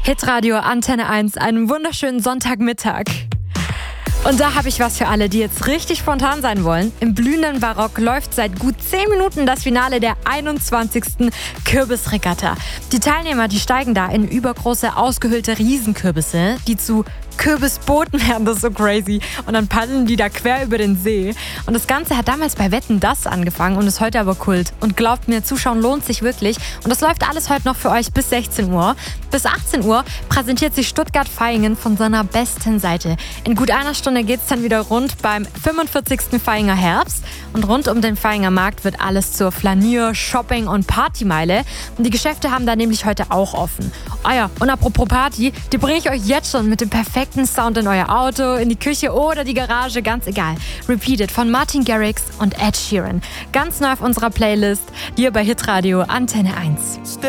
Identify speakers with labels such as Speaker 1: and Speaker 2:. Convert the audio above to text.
Speaker 1: Hitradio Antenne 1, einen wunderschönen Sonntagmittag. Und da habe ich was für alle, die jetzt richtig spontan sein wollen. Im blühenden Barock läuft seit gut 10 Minuten das Finale der 21. Kürbisregatta. Die Teilnehmer, die steigen da in übergroße, ausgehöhlte Riesenkürbisse, die zu Kürbisbooten werden, das ist so crazy. Und dann paddeln die da quer über den See. Und das Ganze hat damals bei Wetten, dass angefangen und ist heute aber Kult. Und glaubt mir, Zuschauen lohnt sich wirklich. Und das läuft alles heute noch für euch bis 16 Uhr. Bis 18 Uhr präsentiert sich Stuttgart-Vaihingen von seiner besten Seite. In gut einer Stunde geht es dann wieder rund beim 45. Vaihinger Herbst. Und rund um den Vaihinger Markt wird alles zur Flanier-, Shopping- und Partymeile. Und die Geschäfte haben da nämlich heute auch offen. Ah ja, und apropos Party, die bringe ich euch jetzt schon mit dem perfekten Sound in euer Auto, in die Küche oder die Garage, ganz egal. Repeated von Martin Garrix und Ed Sheeran. Ganz neu auf unserer Playlist, hier bei Hitradio Antenne 1.